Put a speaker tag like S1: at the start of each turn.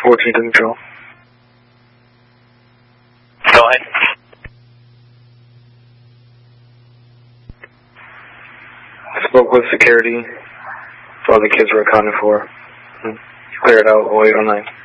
S1: 14 to control.
S2: Go ahead.
S1: I spoke with security. All the kids were accounted for. Cleared out 0809.